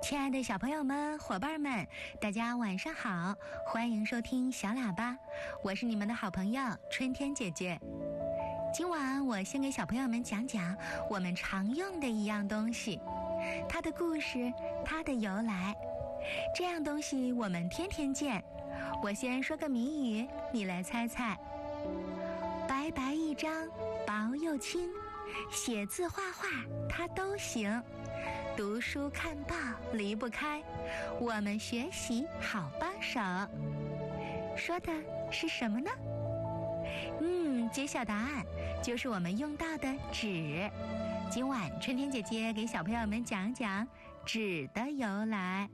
亲爱的小朋友们、伙伴们，大家晚上好，欢迎收听小喇叭，我是你们的好朋友春天姐姐。今晚我先给小朋友们讲讲我们常用的一样东西，它的故事，它的由来。这样东西我们天天见。我先说个谜语，你来猜猜。白白一张，薄又轻，写字画画它都行，读书看报离不开，我们学习好帮手。说的是什么呢？揭晓答案就是我们用到的纸。今晚春天姐姐给小朋友们讲讲纸的由来。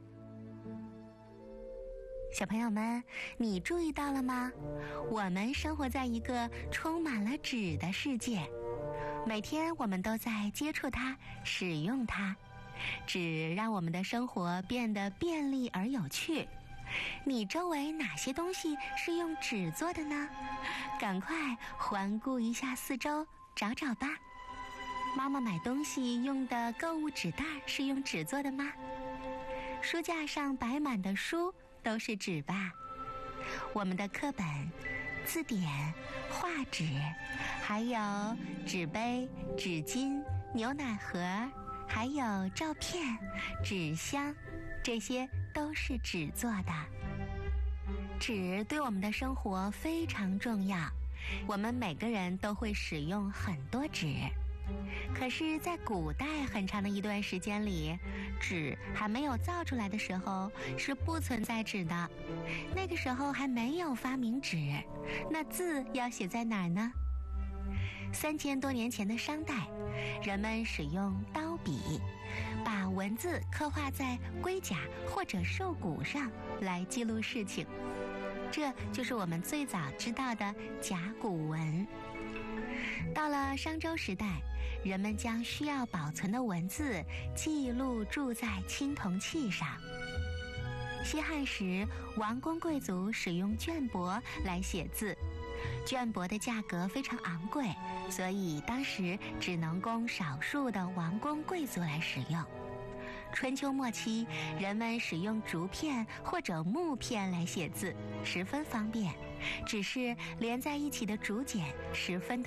小朋友们，你注意到了吗？我们生活在一个充满了纸的世界，每天我们都在接触它，使用它。纸让我们的生活变得便利而有趣。你周围哪些东西是用纸做的呢？赶快环顾一下四周，找找吧。妈妈买东西用的购物纸袋是用纸做的吗？书架上摆满的书都是纸吧？我们的课本、字典、画纸，还有纸杯、纸巾、牛奶盒，还有照片、纸箱，这些都是纸做的。纸对我们的生活非常重要，我们每个人都会使用很多纸。可是在古代很长的一段时间里，纸还没有造出来的时候是不存在纸的。那个时候还没有发明纸，那字要写在哪儿呢？3000多年前的商代，人们使用刀笔，把文字刻画在龟甲或者兽骨上来记录事情，这就是我们最早知道的甲骨文。到了商周时代，人们将需要保存的文字记录铸在青铜器上。西汉时，王公贵族使用绢帛来写字，绢帛的价格非常昂贵，所以当时只能供少数的王公贵族来使用。春秋末期，人们使用竹片或者木片来写字，十分方便，只是连在一起的竹简十分的